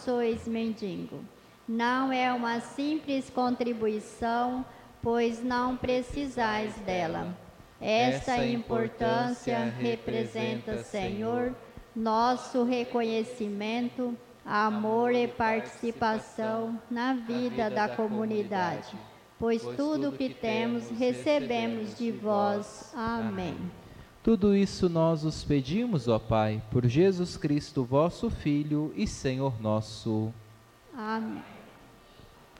sois mendigo. Não é uma simples contribuição, pois não precisais dela. Esta importância representa, Senhor, nosso reconhecimento, amor e participação na vida da comunidade, pois tudo o que temos recebemos de vós. Amém. Tudo isso nós os pedimos, ó Pai, por Jesus Cristo, vosso Filho e Senhor nosso. Amém.